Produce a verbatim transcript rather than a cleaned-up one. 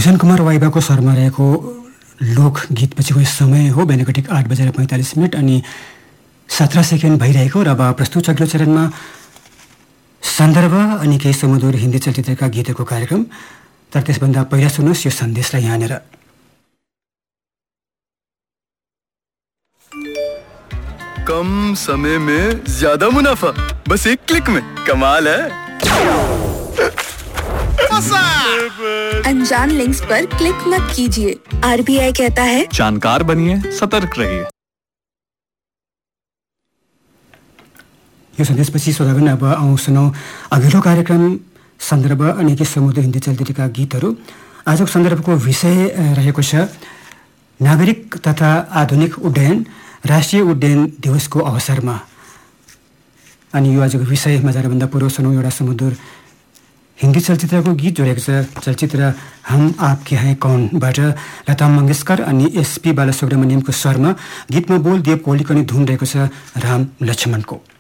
भूषण कुमार वाइबाको स्वरमा रहेको लोकगीतपछिको समय हो। बिहानको ठिक आठ बजेर पैँतालिस मिनट अनि सत्र सेकेन्ड भइरहेको र अब प्रस्तुत अघिल्लो चरणमा सन्दर्भ अनि केही सुमधुर हिन्दी चलचित्रका गीतहरूको कार्यक्रम। तर त्यसभन्दा पहिला सुन्नुहोस् यो सन्देशलाई यहाँनिर। कम समय में ज्यादा मुनाफा, बस एक क्लिक में कमाल है। अनजान लिंक्स पर क्लिक मत कीजिए। आरबीआई कहता है जानकार बनिए, सतर्क रहिए। यो सन्देशपछि श्रोतागण अब आउँ सुनौ अघिल्लो कार्यक्रम सन्दर्भ अनि के समुद्र हिन्दी चलचित्रका गीतहरू। आजको सन्दर्भको विषय रहेको छ नागरिक तथा आधुनिक उड्डयन राष्ट्रिय उड्डयन दिवसको अवसरमा। अनि यो आजको विषयमा जानुभन्दा पूर्व सुनौ एउटा सुमधुर हिन्दी चलचित्रको गीत जोडेको छ चलचित्र हम आपके हैं कौनबाट लता मङ्गेशकर अनि एसपी बालसुब्रमण्यमको स्वरमा। गीतमा बोल देव कोहलीको नि धुन रहेको छ राम लक्ष्मणको।